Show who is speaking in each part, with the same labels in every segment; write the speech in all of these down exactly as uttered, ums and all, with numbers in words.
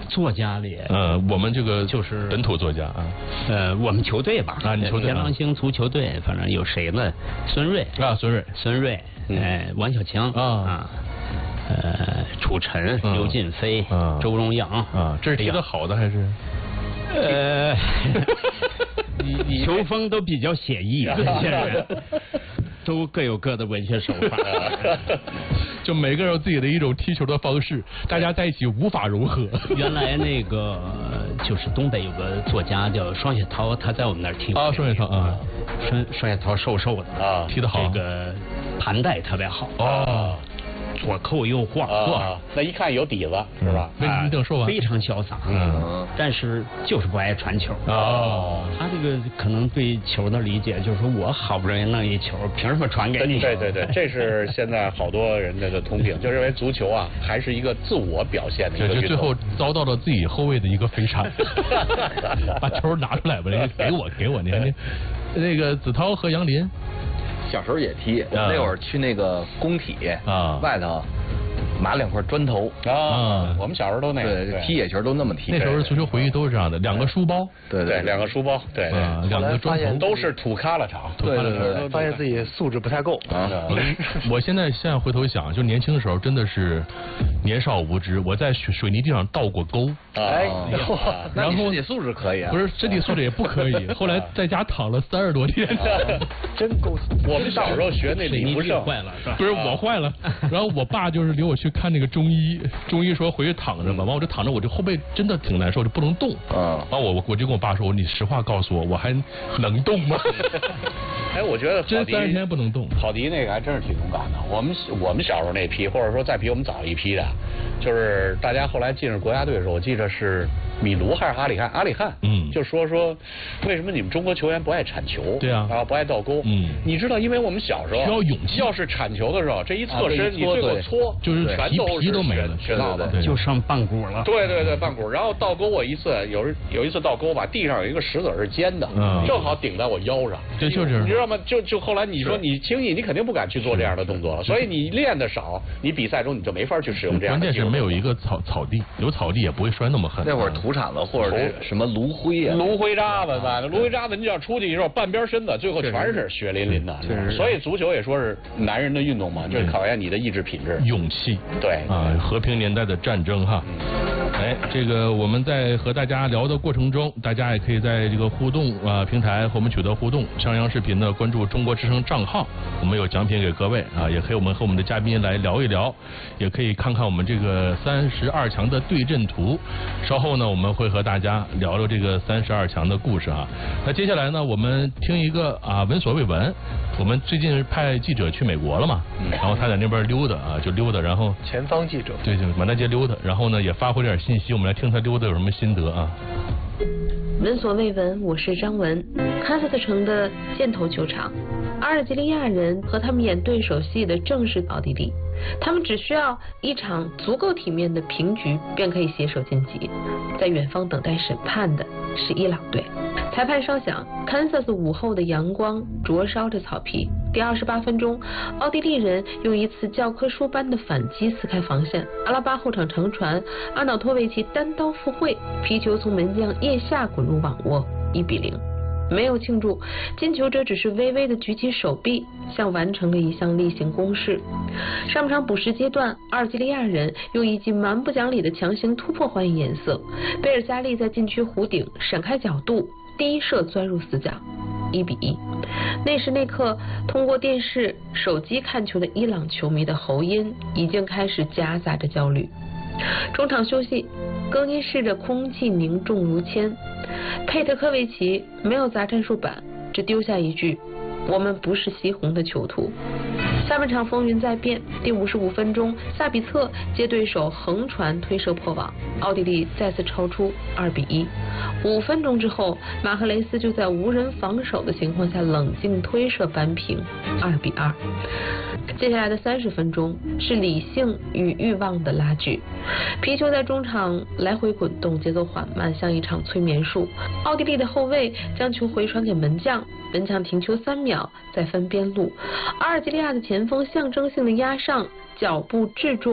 Speaker 1: 作家里，
Speaker 2: 呃，我们这个
Speaker 1: 就是
Speaker 2: 本土作家啊，
Speaker 1: 呃，我们球队吧，
Speaker 2: 啊，你球队，
Speaker 1: 天狼星足球队，反正有谁呢？孙瑞
Speaker 2: 啊，孙瑞，
Speaker 1: 孙瑞，哎，王小强啊。呃，楚晨、
Speaker 2: 嗯、
Speaker 1: 刘进飞、
Speaker 2: 嗯、
Speaker 1: 周荣阳
Speaker 2: 啊，这是踢得好的还是？
Speaker 1: 呃，你你球风都比较写意，这些人都各有各的文学手法，
Speaker 2: 就每个人有自己的一种踢球的方式，大家在一起无法融合。
Speaker 1: 原来那个就是东北有个作家叫双雪涛，他在我们那儿踢过。
Speaker 2: 啊，双雪涛啊，
Speaker 1: 双双雪涛瘦瘦的
Speaker 3: 啊，
Speaker 2: 踢得好，
Speaker 1: 这个盘带特别好
Speaker 2: 哦。
Speaker 1: 左扣右晃，
Speaker 3: 啊，那一看有底子是吧？
Speaker 2: 为什么这么说啊？
Speaker 1: 非常潇洒，
Speaker 2: 嗯，
Speaker 1: 但是就是不爱传球。
Speaker 2: 哦，
Speaker 1: 他这个可能对球的理解就是说我好不容易弄一球，凭什么传给你？
Speaker 3: 对对对，这是现在好多人的通病，就认为足球啊还是一个自我表现的一个运动。
Speaker 2: 就最后遭到了自己后卫的一个飞铲，把球拿出来吧，给我给我，你看那那个子韬和杨林。
Speaker 4: 小时候也踢，我那会儿去那个工体啊外头码两块砖头
Speaker 3: 啊，我们小时候都那
Speaker 4: 个，对，踢野球都那么踢。
Speaker 2: 那时候足球回忆都是这样的，两个书包，
Speaker 4: 对
Speaker 3: 对，两个书包，对对，
Speaker 2: 两个砖头，
Speaker 3: 都是土咖了场，
Speaker 4: 对对对，
Speaker 5: 发现自己素质不太够啊。
Speaker 2: 我现在现在回头想，就年轻的时候真的是年少无知，我在水泥地上倒过沟，
Speaker 3: 哎，
Speaker 4: 然后身体素质可以啊，
Speaker 2: 不是身体素质也不可以，后来在家躺了三十多天，
Speaker 3: 真够。我们小时候学那李不胜
Speaker 1: 坏了是吧？
Speaker 2: 不是我坏了，然后我爸就是领我去看那个中医，中医说回去躺着吧，完我就躺着，我这后背真的挺难受，就不能动。
Speaker 4: 啊，
Speaker 2: 完我我就跟我爸说，你实话告诉我，我还能动吗？
Speaker 3: 哎，我觉得
Speaker 2: 真三十天不能动。
Speaker 3: 跑题那个还真是挺勇敢的。我们我们小时候那批，或者说再比我们早一批的，就是大家后来进入国家队的时候，我记得是米卢还是阿里汉？阿里汉，
Speaker 2: 嗯，
Speaker 3: 就说说为什么你们中国球员不爱铲球？
Speaker 2: 对啊，
Speaker 3: 然后不爱倒钩。
Speaker 2: 嗯，
Speaker 3: 你知道，因为我们小时候
Speaker 2: 需要勇气，
Speaker 3: 要是铲球的时候，这一侧身，你最后搓，
Speaker 2: 就是
Speaker 3: 全都
Speaker 2: 皮都没了，
Speaker 3: 知道的，
Speaker 1: 就剩半股了。
Speaker 3: 对对对，半股。然后倒钩我一次，有有一次倒钩吧，地上有一个石子是尖的，
Speaker 2: 嗯，
Speaker 3: 正好顶在我腰上。
Speaker 2: 这就是，
Speaker 3: 你知道吗？就就后来你说你轻易，你肯定不敢去做这样的动作了。所以你练的少，你比赛中你就没法去使用这样的。
Speaker 2: 关键是没有一个草草地，有草地也不会摔那么狠。
Speaker 4: 那会儿土铲子或者什么炉灰啊，
Speaker 3: 炉灰渣子吧，炉灰渣子你要出去以后半边身子，最后全是血淋淋的。所以足球也说是男人的运动嘛，就是考验你的意志品质、
Speaker 2: 勇气。
Speaker 3: 对
Speaker 2: 啊，和平年代的战争哈。哎，这个我们在和大家聊的过程中，大家也可以在这个互动啊平台和我们取得互动。襄阳视频呢，关注中国之声账号，我们有奖品给各位啊，也可以我们和我们的嘉宾来聊一聊，也可以看看我们这个三十二强的对阵图。稍后呢，我们会和大家聊聊这个三十二强的故事啊。那接下来呢，我们听一个啊闻所未闻。我们最近派记者去美国了嘛，然后他在那边溜达啊，就溜达，然后
Speaker 5: 前方记者
Speaker 2: 对，就满大街溜达，然后呢也发回点信息，我们来听他溜达有什么心得啊。
Speaker 6: 闻所未闻，我是张文。堪萨斯城的箭头球场，阿尔及利亚人和他们演对手戏的正是奥地利，他们只需要一场足够体面的平局便可以携手晋级。在远方等待审判的是伊朗队。裁判稍响，堪萨斯午后的阳光灼烧着草皮。第二十八分钟，奥地利人用一次教科书般的反击撕开防线，阿拉巴后场长传，阿瑙托维奇单刀赴会，皮球从门将腋下滚入网窝，一比零。没有庆祝，进球者只是微微的举起手臂，像完成了一项例行公事。上半场补时阶段，阿尔及利亚人用一记蛮不讲理的强行突破还以颜色，贝尔加利在禁区弧顶闪开角度，第一射钻入死角，一比一。那时那刻，通过电视、手机看球的伊朗球迷的喉音已经开始夹杂着焦虑。中场休息，更衣室的空气凝重如铅。佩特科维奇没有砸战术板，只丢下一句：“我们不是西红的囚徒。”下半场风云再变，第五十五分钟，萨比策接对手横传推射破网，奥地利再次超出二比一。五分钟之后，马赫雷斯就在无人防守的情况下冷静推射扳平二比二。接下来的三十分钟是理性与欲望的拉锯，皮球在中场来回滚动，节奏缓慢，像一场催眠术。奥地利的后卫将球回传给门将，门将停球三秒，再分边路。阿尔及利亚的前锋象征性的压上，脚步质重，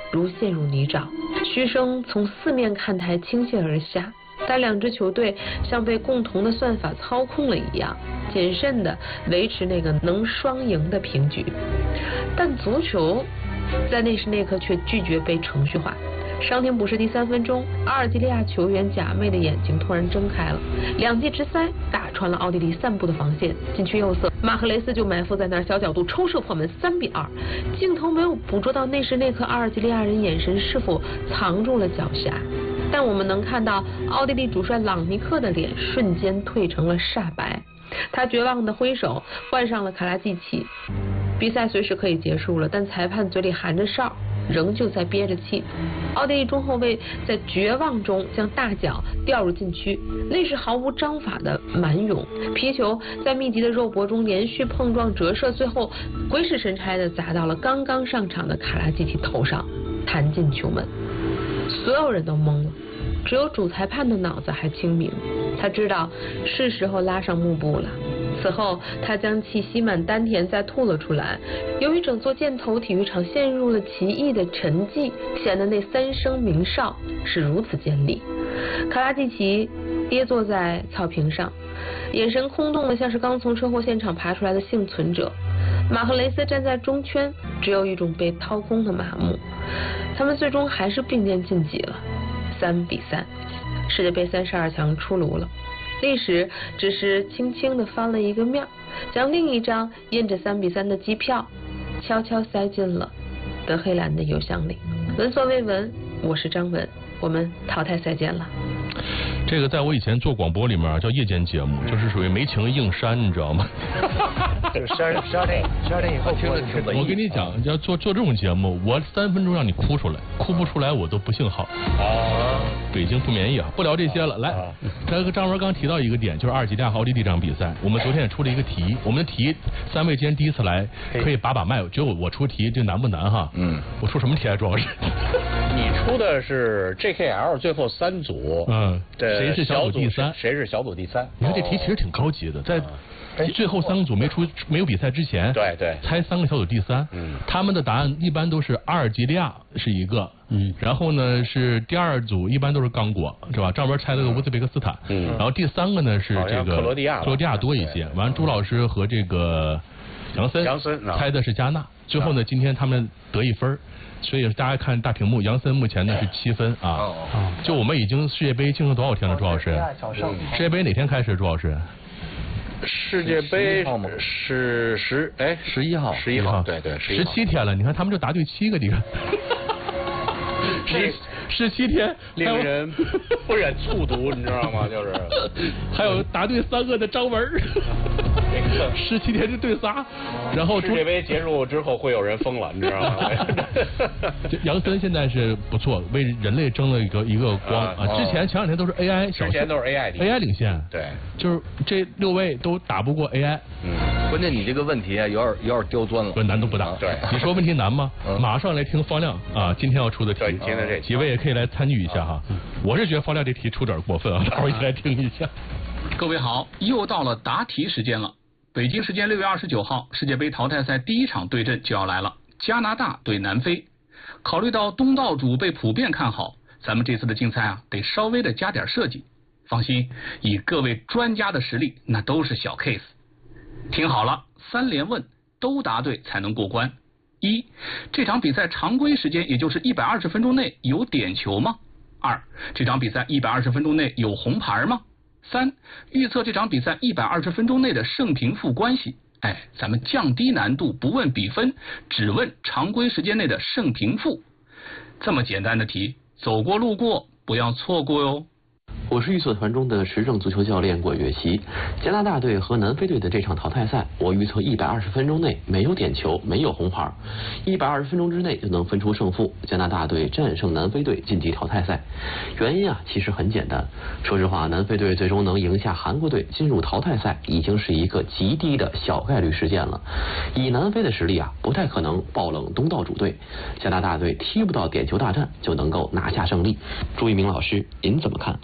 Speaker 6: 如陷入泥沼，嘘声从四面看台倾泻而下。但两支球队像被共同的算法操控了一样，谨慎地维持那个能双赢的平局。但足球在那时那刻却拒绝被程序化。伤停补时第三分钟，阿尔及利亚球员贾妹的眼睛突然睁开了，两记直塞打穿了奥地利散布的防线，禁区右侧马赫雷斯就埋伏在那儿，小角度抽射破门，三比二。镜头没有捕捉到那时那刻阿尔及利亚人眼神是否藏住了狡黠，但我们能看到奥地利主帅朗尼克的脸瞬间褪成了煞白，他绝望地挥手换上了卡拉季奇。比赛随时可以结束了，但裁判嘴里含着哨，仍旧在憋着气。奥地利中后卫在绝望中将大脚掉入禁区，那是毫无章法的蛮勇，皮球在密集的肉搏中连续碰撞折射，最后鬼使神差地砸到了刚刚上场的卡拉季奇头上，弹进球门。所有人都懵了，只有主裁判的脑子还清明，他知道是时候拉上幕布了。此后他将气吸满丹田再吐了出来。由于整座箭头体育场陷入了奇异的沉寂，显得那三声鸣哨是如此尖利。卡拉季奇跌坐在草坪上，眼神空洞的像是刚从车祸现场爬出来的幸存者。马赫雷斯站在中圈，只有一种被掏空的麻木。他们最终还是并肩晋级了，三比三，世界杯三十二强出炉了。历史只是轻轻地翻了一个面，将另一张印着三比三的机票悄悄塞进了德黑兰的邮箱里。闻所未闻，我是张文，我们淘汰赛见了。
Speaker 2: 这个在我以前做广播里面叫夜间节目，就是属于没情硬删，你知道吗？
Speaker 5: 十二十二点十二点以后听着挺文艺。
Speaker 2: 我跟你讲，要做做这种节目，我三分钟让你哭出来，哭不出来我都不姓好。啊，北京不免疫啊！不聊这些了，来，这个张文刚提到一个点，就是阿尔及利亚和奥地利这场比赛，我们昨天也出了一个题，我们的题三位今天第一次来，可以把把脉，只有我出题，这难不难哈？嗯，我出什么题啊，主要是？
Speaker 3: 你出的是 J K L 最后三组，嗯，
Speaker 2: 谁是小组第三？
Speaker 3: 谁是小组第三？
Speaker 2: 你看这题其实挺高级的，在最后三个组没出没有比赛之前，
Speaker 3: 对对，
Speaker 2: 猜三个小组第三，嗯，他们的答案一般都是阿尔及利亚是一个，嗯，然后呢是第二组一般都是刚果，是吧？张文猜了个乌兹别克斯坦，嗯，然后第三个呢是这个克罗地亚，克罗地亚多一些。完了，朱老师和这个杨森，杨森猜的是加纳。最后呢，今天他们得一分。所以大家看大屏幕，杨森目前呢是七分啊。就我们已经世界杯进行多少天了，朱老师？世界杯哪天开始，朱老师？
Speaker 3: 世界杯是十哎
Speaker 4: 十一号，
Speaker 3: 十一号，对对，
Speaker 2: 十七天了。你看他们就答对七个，你看。十十七天，
Speaker 3: 令人不忍卒读，你知道吗？就是
Speaker 2: 还有答对三个的张文，十七天就对仨，然后
Speaker 3: 世界杯结束之后会有人疯了，你知道吗？
Speaker 2: 杨森现在是不错，为人类争了一个一个光啊！之前前两天都是 A I，
Speaker 3: 之前都是 A I，A
Speaker 2: I 领先，
Speaker 3: 对，
Speaker 2: 就是这六位都打不过 A I。
Speaker 4: 嗯，关键你这个问题啊，有点有点刁钻了，
Speaker 2: 难度不大。
Speaker 3: 对，
Speaker 2: 你说问题难吗？马上来听方亮啊，今天要出的题，
Speaker 3: 今天这
Speaker 2: 几位也可以来参与一下哈。我是觉得方亮这题出点过分啊，待会儿一起来听一下。
Speaker 7: 各位好，又到了答题时间了。北京时间六月二十九号，世界杯淘汰赛第一场对阵就要来了，加拿大对南非。考虑到东道主被普遍看好，咱们这次的竞赛啊，得稍微的加点设计。放心，以各位专家的实力，那都是小 case。听好了，三连问都答对才能过关。一，这场比赛常规时间也就是一百二十分钟内有点球吗？二，这场比赛一百二十分钟内有红牌吗？三，预测这场比赛一百二十分钟内的胜平负关系。哎，咱们降低难度，不问比分，只问常规时间内的胜平负。这么简单的题，走过路过不要错过哟。
Speaker 8: 我是预测团中的时政足球教练郭岳熙。加拿大队和南非队的这场淘汰赛，我预测一百二十分钟内没有点球，没有红牌，一百二十分钟之内就能分出胜负，加拿大队战胜南非队晋级淘汰赛。原因啊，其实很简单。说实话，南非队最终能赢下韩国队进入淘汰赛，已经是一个极低的小概率事件了。以南非的实力啊，不太可能爆冷东道主队。加拿大队踢不到点球大战就能够拿下胜利。朱一鸣老师，您怎么看？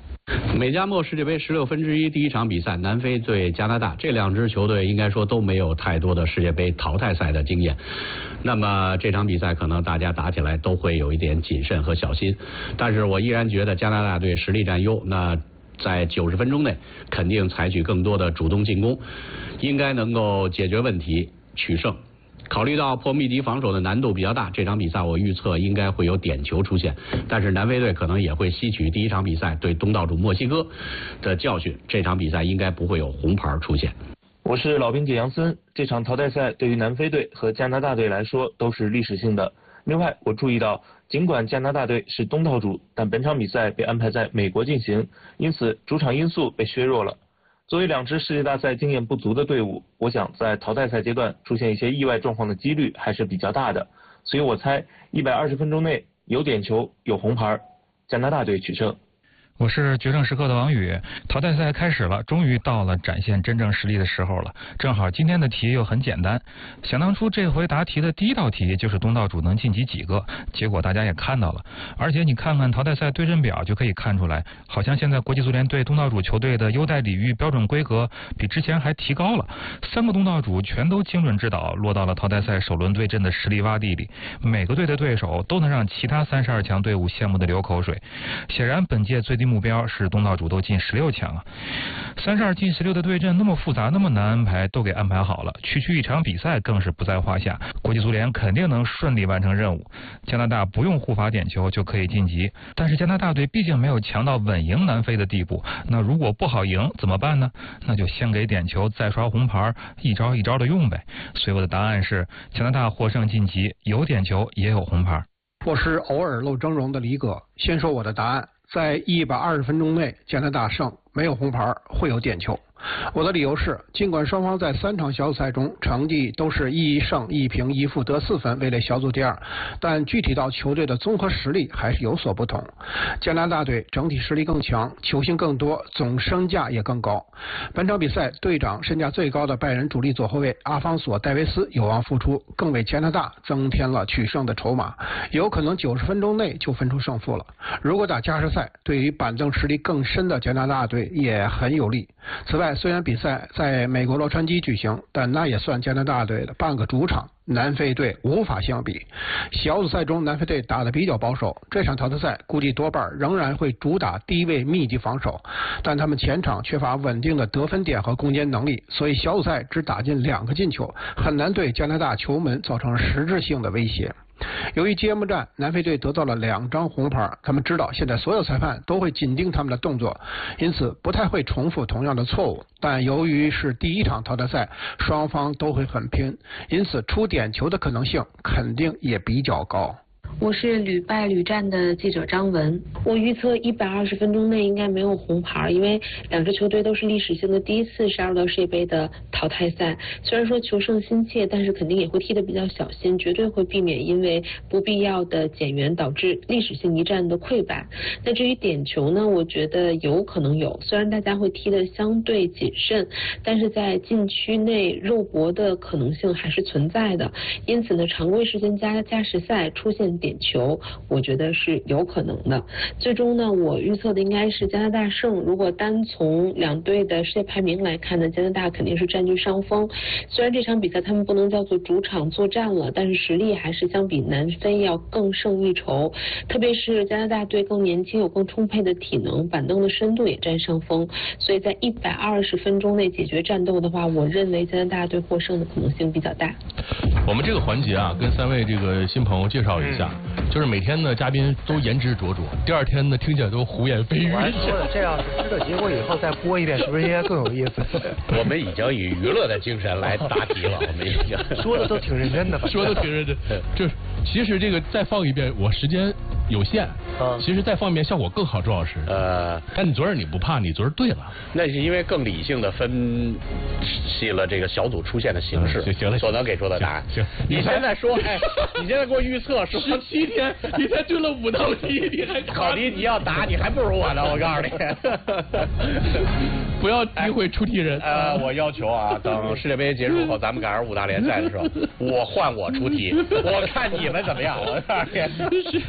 Speaker 3: 美加墨世界杯十六分之一第一场比赛，南非对加拿大，这两支球队应该说都没有太多的世界杯淘汰赛的经验。那么这场比赛可能大家打起来都会有一点谨慎和小心，但是我依然觉得加拿大队实力占优。那在九十分钟内肯定采取更多的主动进攻，应该能够解决问题，取胜。考虑到破密集防守的难度比较大，这场比赛我预测应该会有点球出现，但是南非队可能也会吸取第一场比赛对东道主墨西哥的教训，这场比赛应该不会有红牌出现。
Speaker 9: 我是老兵姐杨森，这场淘汰赛对于南非队和加拿大队来说都是历史性的。另外，我注意到，尽管加拿大队是东道主，但本场比赛被安排在美国进行，因此主场因素被削弱了。作为两支世界大赛经验不足的队伍，我想在淘汰赛阶段出现一些意外状况的几率还是比较大的，所以我猜一百二十分钟内有点球有红牌，加拿大队取胜。
Speaker 10: 我是决胜时刻的王宇，淘汰赛开始了，终于到了展现真正实力的时候了。正好今天的题又很简单，想当初这回答题的第一道题就是东道主能晋级几个，结果大家也看到了。而且你看看淘汰赛对阵表就可以看出来，好像现在国际足联对东道主球队的优待礼遇标准规格比之前还提高了。三个东道主全都精准指导，落到了淘汰赛首轮对阵的实力洼地里，每个队的对手都能让其他三十二强队伍羡慕的流口水。显然本届最低目标是东道主都进十六强啊！三十二进十六的对阵那么复杂，那么难安排，都给安排好了。区区一场比赛更是不在话下，国际足联肯定能顺利完成任务。加拿大不用互罚点球就可以晋级，但是加拿大队毕竟没有强到稳赢南非的地步。那如果不好赢怎么办呢？那就先给点球，再刷红牌，一招一招的用呗。所以我的答案是加拿大获胜晋级，有点球也有红牌。
Speaker 11: 我是偶尔露峥嵘的李哥，先说我的答案。在一百二十分钟内，加拿大胜，没有红牌，会有点球。我的理由是，尽管双方在三场小组赛中成绩都是一胜一平一负得四分，位列小组第二，但具体到球队的综合实力还是有所不同。加拿大队整体实力更强，球星更多，总身价也更高。本场比赛队长身价最高的拜仁主力左后卫阿方索·戴维斯有望复出，更为加拿大增添了取胜的筹码，有可能九十分钟内就分出胜负了。如果打加时赛，对于板凳实力更深的加拿大队也很有利。此外，虽然比赛在美国洛杉矶举行，但那也算加拿大队的半个主场，南非队无法相比。小组赛中南非队打得比较保守，这场淘汰赛估计多半仍然会主打低位密集防守，但他们前场缺乏稳定的得分点和攻坚能力，所以小组赛只打进两个进球，很难对加拿大球门造成实质性的威胁。由于揭幕战南非队得到了两张红牌，他们知道现在所有裁判都会紧盯他们的动作，因此不太会重复同样的错误。但由于是第一场淘汰赛，双方都会很拼，因此出点球的可能性肯定也比较高。
Speaker 6: 我是屡败屡战的记者张文，我预测一百二十分钟内应该没有红牌，因为两支球队都是历史性的第一次杀入到世界杯的淘汰赛。虽然说求胜心切，但是肯定也会踢得比较小心，绝对会避免因为不必要的减员导致历史性一战的溃败。那至于点球呢，我觉得有可能有，虽然大家会踢得相对谨慎，但是在禁区内肉搏的可能性还是存在的。因此呢，常规时间加加时赛出现点点球，我觉得是有可能的。最终呢，我预测的应该是加拿大胜。如果单从两队的世界排名来看呢，加拿大肯定是占据上风。虽然这场比赛他们不能叫做主场作战了，但是实力还是相比南非要更胜一筹。特别是加拿大队更年轻，有更充沛的体能，板凳的深度也占上风。所以在一百二十分钟内解决战斗的话，我认为加拿大队获胜的可能性比较大。
Speaker 2: 我们这个环节啊，跟三位这个新朋友介绍一下。就是每天呢，嘉宾都言之灼灼，第二天呢，听起来都胡言非语。
Speaker 5: 我还说了，这要是知道结果以后再播一遍，是不是应该更有意思？
Speaker 3: 我们已经以娱乐的精神来答题了，我们已经
Speaker 5: 说的都挺认真的吧？
Speaker 2: 说的挺认真。就是其实这个再放一遍，我时间有限，嗯，其实再放一遍效果更好，周老师。呃，但你昨儿你不怕，你昨儿对了，
Speaker 3: 那是因为更理性的分析了这个小组出现的形式，
Speaker 2: 嗯、行了，
Speaker 3: 所能给出的答案。
Speaker 2: 行，
Speaker 3: 你现在说，哎，你现在给我预测是
Speaker 2: 十七天。你才对了五道题，你还
Speaker 3: 考题你要答，你还不如我呢。我告诉你，
Speaker 2: 不要诋毁出题人。
Speaker 3: 呃，我要求啊，等世界杯结束后，咱们赶上五大联赛的时候，我换我出题，我看你们怎么样。我告诉你，
Speaker 2: 世世界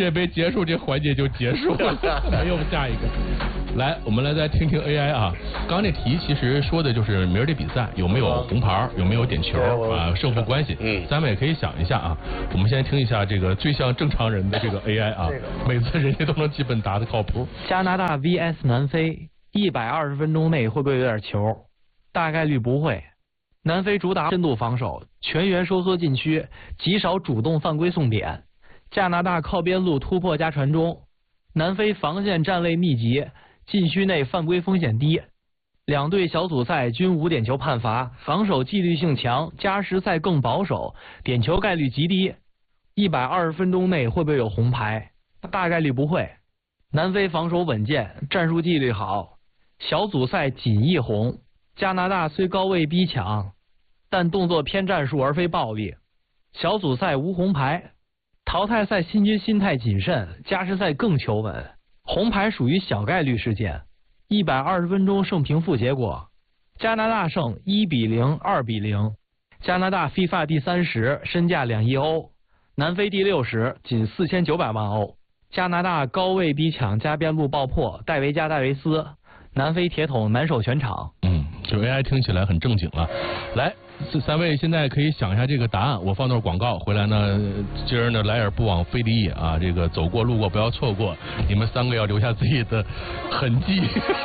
Speaker 2: 界杯结束，这环节就结束了，没有下一个。来，我们来再听听 A I 啊。刚刚那题其实说的就是明儿这比赛有没有红牌，有没有点球啊，胜负关系。嗯，咱们也可以想一下啊。我们先听一下这个最像正常人的这个 A I 啊，每次人家都能基本答得靠谱。
Speaker 12: 加拿大 V S 南非，一百二十分钟内会不会有点球？大概率不会。南非主打深度防守，全员收缩禁区，极少主动犯规送点。加拿大靠边路突破加传中，南非防线站位密集，禁区内犯规风险低。两队小组赛均无点球判罚，防守纪律性强，加时赛更保守，点球概率极低。一百二十分钟内会不会有红牌？大概率不会。南非防守稳健，战术纪律好，小组赛仅一红。加拿大虽高位逼抢，但动作偏战术而非暴力。小组赛无红牌，淘汰赛新军心态谨慎，加时赛更求稳。红牌属于小概率事件。一百二十分钟胜平负结果，加拿大胜一比零、二比零。加拿大 FIFA 第三十，身价两亿欧；南非第六十，仅四千九百万欧。加拿大高位逼抢加边路爆破，戴维加戴维斯，南非铁桶难守全场。
Speaker 2: 嗯，就 A I 听起来很正经啊。来，三位现在可以想一下这个答案，我放段广告回来呢，今儿呢来而不往非礼也啊，这个走过路过不要错过，你们三个要留下自己的痕迹。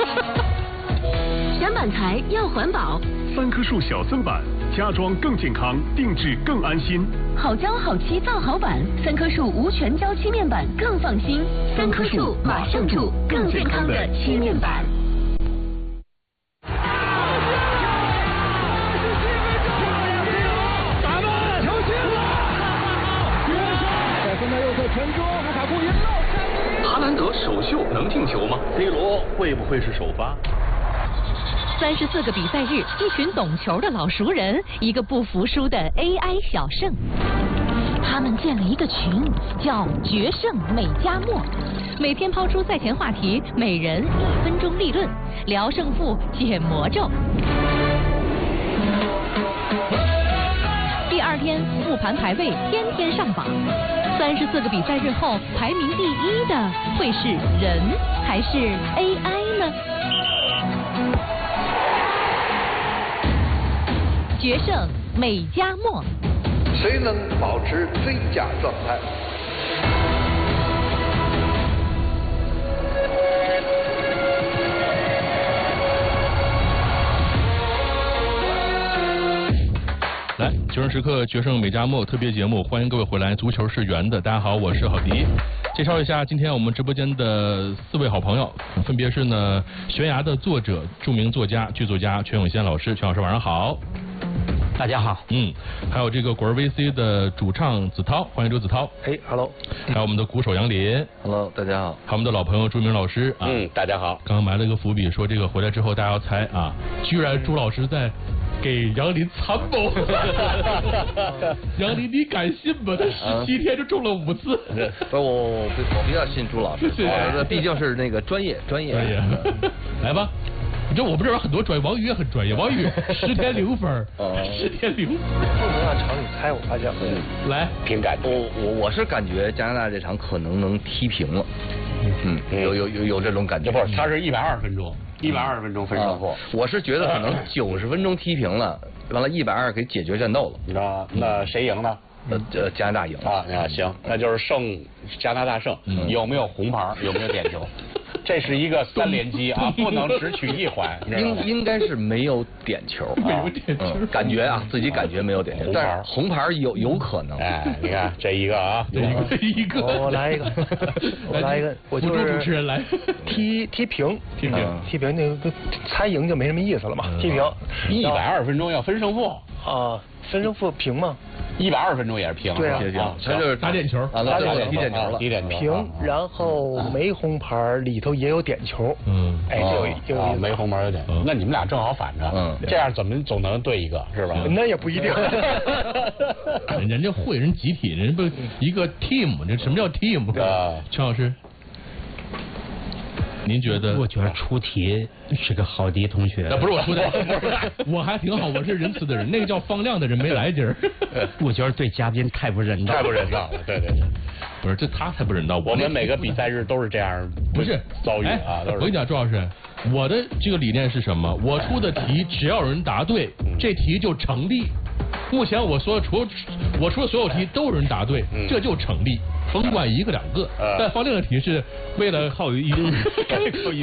Speaker 13: 选板材要环保，
Speaker 14: 三棵树小森板，家装更健康，定制更安心。
Speaker 13: 好胶好漆造好板，三棵树无全胶漆面板更放心。三棵树马上住更健康的漆面板。
Speaker 14: 哈兰德首秀能进球吗
Speaker 15: ？C 罗会不会是首发？
Speaker 13: 三十四个比赛日，一群懂球的老熟人，一个不服输的 A I 小胜。他们建了一个群，叫“决胜美加墨”，每天抛出赛前话题，每人一分钟立论，聊胜负，解魔咒。第二天复盘排位，天天上榜。三十四个比赛日后，排名第一的会是人还是 A I 呢？决胜美加墨，
Speaker 16: 谁能保持最佳状态？
Speaker 2: 来，决胜时刻决胜美加墨特别节目，欢迎各位回来。足球是圆的，大家好，我是郝迪。介绍一下今天我们直播间的四位好朋友，分别是呢悬崖的作者、著名作家、剧作家全永先老师，全老师晚上好。
Speaker 12: 大家好。
Speaker 2: 嗯，还有这个果儿 V C 的主唱子涛，欢迎周子涛。
Speaker 17: 哎 ，Hello。
Speaker 2: 还有我们的鼓手杨林。
Speaker 4: Hello， 大家好。
Speaker 2: 还有我们的老朋友朱明老师啊。
Speaker 17: 嗯，大家好。
Speaker 2: 刚刚埋了个伏笔，说这个回来之后大家要猜啊，居然朱老师在给杨林参谋。杨林，你敢信吗？他十七天就中了五次。
Speaker 4: 不是我我我比较信朱老师，这毕竟是那个专业专业。
Speaker 2: 专业。来吧。你知道我们这边很多专业，王宇也很专业。王宇十天零分，十天零。
Speaker 17: 不能让常理猜，我发现。
Speaker 2: 来，
Speaker 17: 凭感觉。
Speaker 4: 我我我是感觉加拿大这场可能能踢平了。嗯，有有有有这种感觉。
Speaker 3: 不是，他是一百二十分钟，一百二十分钟分胜负。
Speaker 4: 我是觉得可能九十分钟踢平了，完了一百二给解决战斗了。
Speaker 3: 你知道吗？那谁赢呢？
Speaker 4: 呃呃，加拿大赢
Speaker 3: 啊啊，行，那就是胜加拿大胜。有没有红牌？有没有点球？这是一个三连击啊，不能只取一环。
Speaker 4: 应应该是没有点球，
Speaker 2: 没有点球，
Speaker 4: 感觉啊，自己感觉没有点球，但是红牌有有可能。
Speaker 3: 哎，你看这一个啊，
Speaker 2: 这一个，
Speaker 17: 我来一个，我来一个，我就是
Speaker 2: 主持人来，
Speaker 17: 踢踢平，
Speaker 2: 踢平，
Speaker 17: 踢平，那个猜赢就没什么意思了嘛，踢平。
Speaker 3: 一百二十分钟要分胜负
Speaker 17: 啊，分胜负平吗？
Speaker 3: 一百二十分钟也是平，
Speaker 17: 对啊，
Speaker 4: 他就是
Speaker 2: 打点球，
Speaker 4: 啊，
Speaker 17: 打点
Speaker 4: 球，踢点球了，
Speaker 3: 踢点球，
Speaker 17: 平，然后没红牌，里头也有点球，
Speaker 2: 嗯，
Speaker 17: 哎，这有有
Speaker 3: 没红牌有点，那你们俩正好反着，
Speaker 4: 嗯，
Speaker 3: 这样怎么总能对一个是吧？
Speaker 17: 那也不一定，
Speaker 2: 人家会人集体，人不一个 team， 这什么叫 team？啊，全老师。 您觉得？
Speaker 1: 我觉得出题是个好的同学。
Speaker 2: 那不是我出的，我还挺好，我是仁慈的人。那个叫方亮的人没来今儿。
Speaker 1: 我觉得对嘉宾太不人道，
Speaker 15: 太不人道了。对对对，
Speaker 2: 不是这他才不人道。
Speaker 15: 我们每个比赛日都是这样，
Speaker 2: 不是
Speaker 15: 遭遇啊。
Speaker 2: 我跟你讲，周老师，我的这个理念是什么？我出的题只要有人答对，这题就成立。目前我说除我出的所有题都有人答对，
Speaker 15: 嗯、
Speaker 2: 这就成立，甭管一个两个。呃、但方亮的题是为了
Speaker 1: 靠语音，靠语音